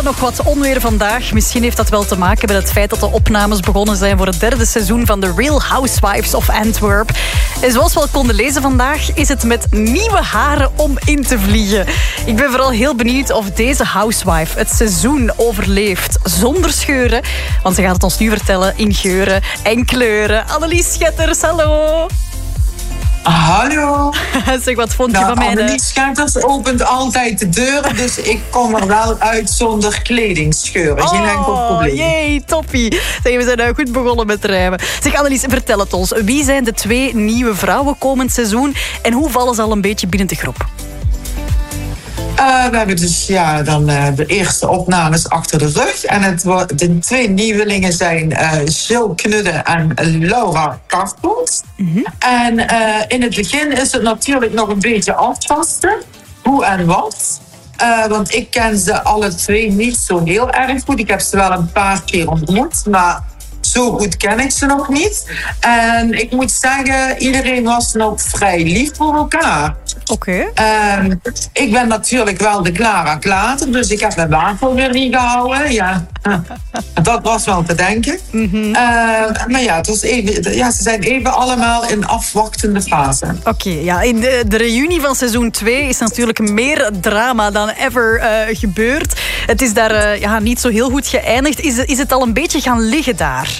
Nog wat onweer vandaag. Misschien heeft dat wel te maken met het feit dat de opnames begonnen zijn voor het 3e seizoen van The Real Housewives of Antwerp. En zoals we al konden lezen vandaag, is het met nieuwe haren om in te vliegen. Ik ben vooral heel benieuwd of deze housewife het seizoen overleeft zonder scheuren. Want ze gaat het ons nu vertellen in geuren en kleuren. Annelies Schetters, hallo. Hallo. Zeg, wat vond je van mij? Annelies Schetters opent altijd de deuren, dus ik kom er wel uit zonder kledingscheuren. Geen enkel probleem. Jee, toppie. Zeg, we zijn goed begonnen met rijmen. Zeg, Annelies, vertel het ons. Wie zijn de 2 nieuwe vrouwen komend seizoen en hoe vallen ze al een beetje binnen de groep? We hebben dus dan de eerste opnames achter de rug. En de 2 nieuwelingen zijn Jill Knudde en Laura Karpels. Mm-hmm. En in het begin is het natuurlijk nog een beetje aftasten. Hoe en wat. Want ik ken ze alle 2 niet zo heel erg goed. Ik heb ze wel een paar keer ontmoet, maar zo goed ken ik ze nog niet. En ik moet zeggen, iedereen was nog vrij lief voor elkaar. Oké. Ik ben natuurlijk wel de Clara Klater, dus ik heb mijn wafel weer niet gehouden. Ja. Dat was wel te denken. Mm-hmm. Maar ja, het was ze zijn even allemaal in afwachtende fase. Oké, in de reunie van seizoen 2 is natuurlijk meer drama dan ever gebeurd. Het is daar niet zo heel goed geëindigd. Is het al een beetje gaan liggen daar?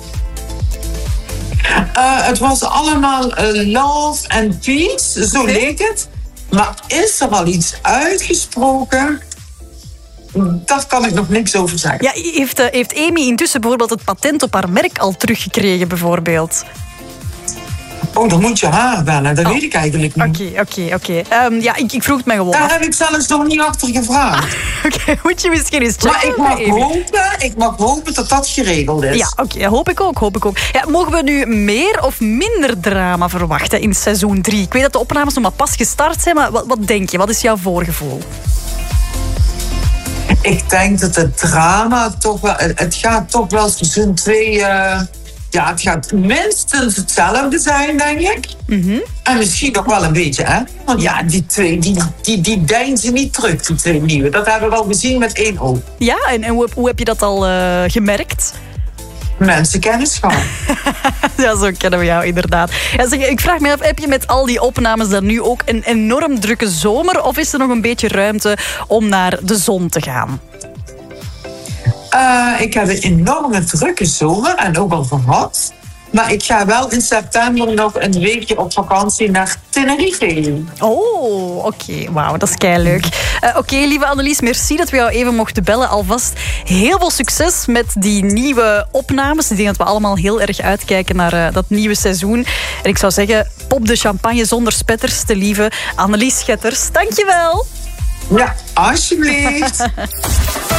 Het was allemaal love and peace, zo leek het. Maar is er al iets uitgesproken? Daar kan ik nog niks over zeggen. Ja, heeft Amy intussen bijvoorbeeld het patent op haar merk al teruggekregen, bijvoorbeeld? Oh, dan moet je haar bellen. Dat weet ik eigenlijk niet. Oké. Ik vroeg het mij gewoon. Daar heb ik zelfs nog niet achter gevraagd. Oké, moet je misschien eens checken. Maar ik mag hopen dat dat geregeld is. Ja, oké, hoop ik ook. Ja, mogen we nu meer of minder drama verwachten in seizoen 3? Ik weet dat de opnames nog maar pas gestart zijn, maar wat denk je? Wat is jouw voorgevoel? Ik denk dat het drama toch wel... Het gaat toch wel seizoen 2... het gaat minstens hetzelfde zijn, denk ik. Mm-hmm. En misschien nog wel een beetje, hè? Want ja, die 2, die deinzen niet terug, die 2 nieuwe. Dat hebben we al gezien met 1 oog. Ja, en hoe heb je dat al gemerkt? Mensenkennis gewoon. Ja, zo kennen we jou inderdaad. Ja, zeg, ik vraag me af, heb je met al die opnames dan nu ook een enorm drukke zomer? Of is er nog een beetje ruimte om naar de zon te gaan? Ik heb een enorme drukke zomer en ook al gehad. Maar ik ga wel in september nog een weekje op vakantie naar Tenerife. Oh, oké. Wauw, dat is keileuk. Oké, lieve Annelies, merci dat we jou even mochten bellen. Alvast heel veel succes met die nieuwe opnames. Ik denk dat we allemaal heel erg uitkijken naar dat nieuwe seizoen. En ik zou zeggen, pop de champagne zonder spetters, de lieve Annelies Schetters. Dankjewel. Ja, alsjeblieft.